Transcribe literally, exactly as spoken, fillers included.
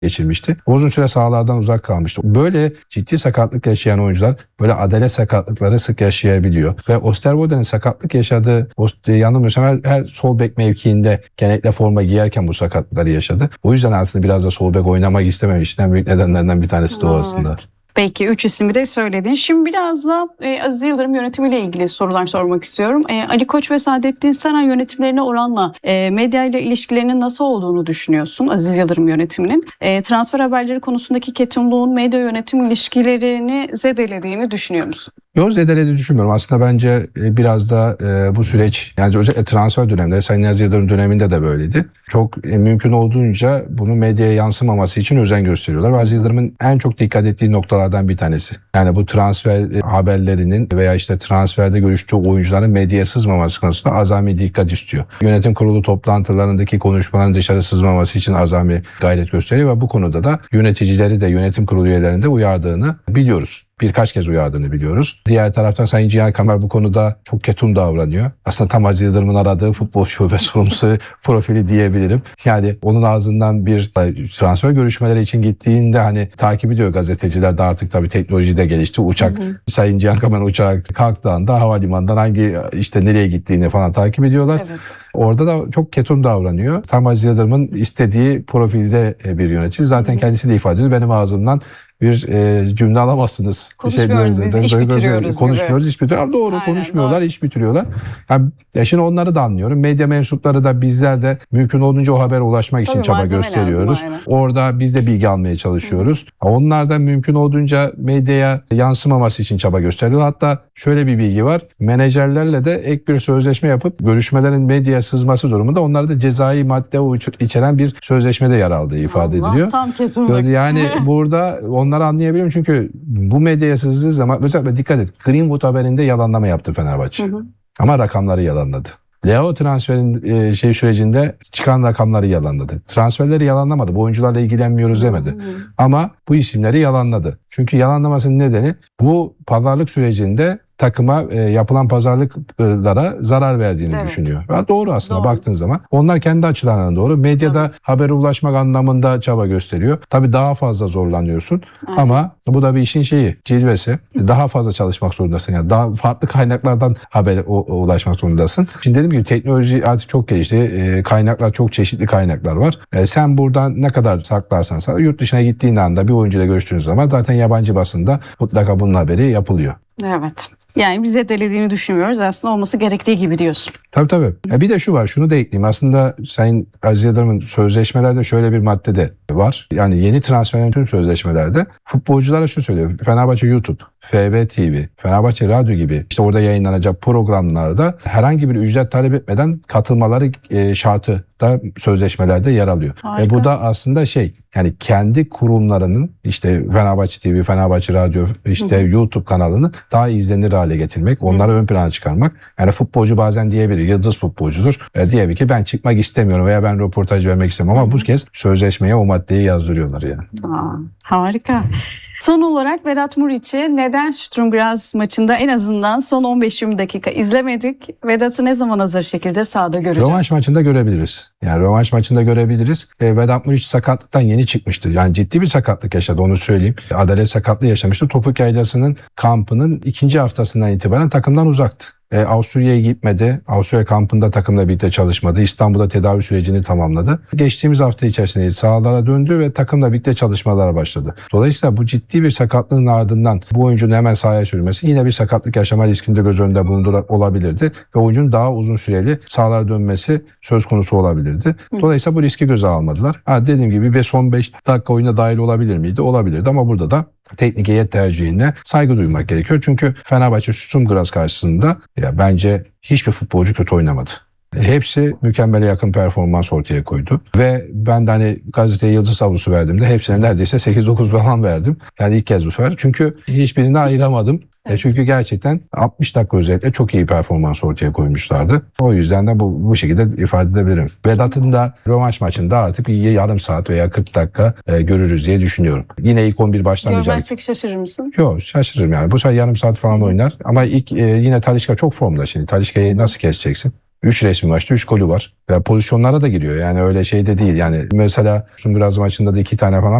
geçirmişti. Uzun süre sahalardan uzak kalmıştı. Böyle ciddi sakatlık yaşayan oyuncular böyle adalet sakatlıkları sık yaşayabiliyor. Ve Oosterwolde'nin sakatlık yaşadığı, yanılmıyorsam her, her sol bek mevkiinde genellikle forma giyerken bu sakatlıkları yaşadı. O yüzden aslında biraz da sol bek oynamak istememişten büyük nedenlerden bir tanesi de o aslında. Evet. Peki üç ismi de söyledin. Şimdi biraz da e, Aziz Yıldırım yönetimiyle ilgili sorular sormak istiyorum. E, Ali Koç ve Saadettin Saran yönetimlerine oranla e, medya ile ilişkilerinin nasıl olduğunu düşünüyorsun Aziz Yıldırım yönetiminin? E, transfer haberleri konusundaki ketumluğun medya yönetim ilişkilerini zedelediğini düşünüyor musun? Yok, zedelediğini düşünmüyorum. Aslında bence biraz da e, bu süreç, yani özellikle transfer döneminde, Sayın Aziz Yıldırım döneminde de böyleydi. Çok e, mümkün olduğunca bunu medyaya yansımaması için özen gösteriyorlar. Ve Aziz Yıldırım'ın en çok dikkat ettiği noktalardan bir tanesi. Yani bu transfer haberlerinin veya işte transferde görüştüğü oyuncuların medyaya sızmaması konusunda azami dikkat istiyor. Yönetim kurulu toplantılarındaki konuşmaların dışarı sızmaması için azami gayret gösteriyor ve bu konuda da yöneticileri de yönetim kurulu üyelerinde uyardığını biliyoruz. Birkaç kez uyardığını biliyoruz. Diğer taraftan Sayın Cihan Kamer bu konuda çok ketum davranıyor. Aslında tam Aziz Yıldırım'ın aradığı futbol şube sorumlusu profili diyebilirim. Yani onun ağzından bir transfer görüşmeleri için gittiğinde hani takip ediyor gazeteciler de, artık tabii teknoloji de gelişti. Uçak, hı hı. Sayın Cihan Kamer uçağa kalktığında havalimanından hangi işte nereye gittiğini falan takip ediyorlar. Evet. Orada da çok ketum davranıyor. Tam Aziz Yıldırım'ın istediği profilde bir yönetici. Zaten hı hı. kendisi de ifade ediyor. Benim ağzımdan bir e, cümle alamazsınız. Konuşmuyoruz şey, biz, iş bitiriyoruz Konuşmuyoruz, gibi. iş bitiriyoruz. Doğru, aynen, konuşmuyorlar, doğru. iş bitiriyorlar. Yani, ya şimdi onları da anlıyorum. Medya mensupları da bizler de mümkün olduğunca o habere ulaşmak için tabii çaba gösteriyoruz. Lazım, orada biz de bilgi almaya çalışıyoruz. Hı. Onlar da mümkün olduğunca medyaya yansımaması için çaba gösteriyor. Hatta şöyle bir bilgi var. Menajerlerle de ek bir sözleşme yapıp görüşmelerin medyaya sızması durumunda onlara da cezai madde içeren bir sözleşmede yer aldığı ifade Allah, ediliyor. Tam ketumluk. Yani burada onları anlayabiliyorum çünkü bu medyaya sızdığı zaman özellikle dikkat et. Greenwood haberinde yalanlama yaptı Fenerbahçe. Hı hı. Ama rakamları yalanladı. Leo transferin şey sürecinde çıkan rakamları yalanladı. Transferleri yalanlamadı. Bu oyuncularla ilgilenmiyoruz demedi. Hı hı. Ama bu isimleri yalanladı. Çünkü yalanlamasının nedeni bu pazarlık sürecinde takıma e, yapılan pazarlıklara zarar verdiğini evet. düşünüyor. Ve doğru aslında doğru. baktığın zaman. Onlar kendi açılarından doğru. Medyada evet. habere ulaşmak anlamında çaba gösteriyor. Tabii daha fazla zorlanıyorsun. Aynen. Ama bu da bir işin şeyi, cilvesi. Daha fazla çalışmak zorundasın. Yani daha farklı kaynaklardan habere ulaşmak zorundasın. Şimdi dediğim gibi teknoloji artık çok gelişti. E, kaynaklar, çok çeşitli kaynaklar var. E, sen buradan ne kadar saklarsan sakla, yurt dışına gittiğin anda bir oyuncuyla görüştüğünüz zaman zaten yabancı basında mutlaka bunun haberi yapılıyor. Evet. Yani bize delediğini düşünmüyoruz. Aslında olması gerektiği gibi diyorsun. Tabii tabii. E bir de şu var, şunu da ekleyeyim. Aslında Sayın Aziz Yıldırım'ın sözleşmelerde şöyle bir madde de var. Yani yeni transferlerin tüm sözleşmelerde futbolculara şu söylüyor. Fenerbahçe YouTube, F B T V, Fenerbahçe Radyo gibi işte orada yayınlanacak programlarda herhangi bir ücret talep etmeden katılmaları e, şartı da sözleşmelerde yer alıyor. Harika. Ve bu da aslında şey, yani kendi kurumlarının işte Fenerbahçe T V, Fenerbahçe Radyo, işte hı hı. YouTube kanalını daha izlenir hale getirmek, onları hı. ön plana çıkarmak. Yani futbolcu bazen diyebilir, yıldız futbolcudur. E, diyebilir ki ben çıkmak istemiyorum veya ben röportaj vermek istemiyorum. Ama hı hı. bu kez sözleşmeye o maddeyi yazdırıyorlar yani. Aa, harika. Son olarak Vedat Muriç'i neden Sturm Graz maçında en azından son on beş yirmi dakika izlemedik? Vedat'ı ne zaman hazır şekilde sahada göreceğiz? Rövanş maçında görebiliriz. Yani rövanş maçında görebiliriz. E, Vedat Muriç sakatlıktan yeni çıkmıştı. Yani ciddi bir sakatlık yaşadı, onu söyleyeyim. Adalet sakatlığı yaşamıştı. Topuk Yaylası'nın kampının ikinci haftasından itibaren takımdan uzaktı. E, Avusturya'ya gitmedi. Avusturya kampında takımla birlikte çalışmadı. İstanbul'da tedavi sürecini tamamladı. Geçtiğimiz hafta içerisinde sahalara döndü ve takımla birlikte çalışmalara başladı. Dolayısıyla bu ciddi bir sakatlığın ardından bu oyuncunun hemen sahaya sürmesi yine bir sakatlık yaşama riskini de göz önünde bulundur olabilirdi. Ve oyuncunun daha uzun süreli sahalara dönmesi söz konusu olabilirdi. Dolayısıyla bu riski göze almadılar. Ha, dediğim gibi bir son beş dakika oyuna dahil olabilir miydi? Olabilirdi ama burada da teknik heyet tercihine saygı duymak gerekiyor. Çünkü Fenerbahçe Sturm Graz karşısında ya bence hiçbir futbolcu kötü oynamadı. Hepsi mükemmele yakın performans ortaya koydu. Ve ben de hani gazeteye yıldız tablosu verdiğimde hepsine neredeyse sekiz dokuz falan verdim. Yani ilk kez bu sefer. Çünkü hiçbirini ayıramadım. Evet. E çünkü gerçekten altmış dakika özellikle çok iyi performans ortaya koymuşlardı. O yüzden de bu, bu şekilde ifade edebilirim. Vedat'ın da rövanş maçında artık bir yarım saat veya kırk dakika e, görürüz diye düşünüyorum. Yine ilk on bir başlamayacak. Görmezsek şaşırır mısın? Yok, şaşırırım yani. Bu sefer yarım saat falan oynar. Ama ilk e, yine Talisca çok formda şimdi. Talisca'yı nasıl keseceksin? üç resmi maçta üç golü var. Ve pozisyonlara da giriyor. Yani öyle şey de değil. Yani mesela Sunduraz maçında da iki tane falan